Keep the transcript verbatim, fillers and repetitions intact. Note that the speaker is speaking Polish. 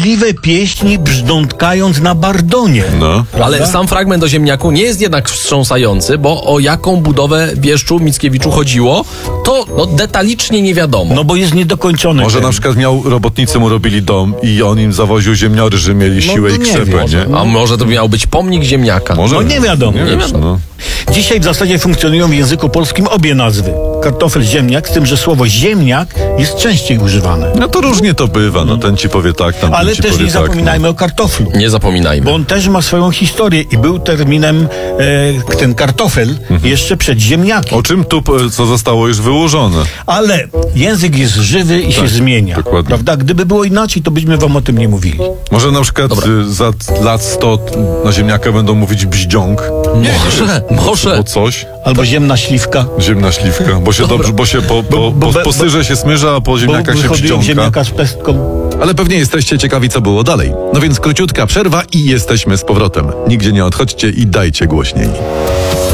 złośliwe pieśni brzdątkając na bardonie. No. Ale sam fragment o ziemniaku nie jest jednak wstrząsający, bo o jaką budowę Bieszczu Mickiewiczu chodziło, to no, detalicznie nie wiadomo. No bo jest niedokończony. Może ten. na przykład miał, robotnicy mu robili dom i on im zawoził ziemniory, że mieli siłę to i nie krzepę, wiem, nie? A może to miał być pomnik ziemniaka? Może? No nie wiadomo. Nie, Nie wiesz, wiadomo. no. Dzisiaj w zasadzie funkcjonują w języku polskim obie nazwy. Kartofel, ziemniak, z tym, że słowo ziemniak jest częściej używane. No to różnie to bywa, no ten ci powie tak, tam Ale ten ci też powie nie tak. zapominajmy o kartoflu. Nie zapominajmy. Bo on też ma swoją historię i był terminem e, ten kartofel Mhm. jeszcze przed ziemniakiem. O czym tu, e, co zostało już wyłożone? Ale język jest żywy i się zmienia. dokładnie. Prawda? Gdyby było inaczej, to byśmy wam o tym nie mówili. Może na przykład y, za lat sto na ziemniaka będą mówić bździąg. Może, może. Albo coś. Albo ziemna śliwka. Ziemna śliwka, bo się dobrze, bo się po, po, Bo- bo- po, bo- po syrze się smyrza, a po Bo ziemniakach się wychodziło bździąka. ziemniaka z pestką. Ale pewnie jesteście ciekawi, co było dalej. No więc króciutka przerwa i jesteśmy z powrotem. Nigdzie nie odchodźcie i dajcie głośniej.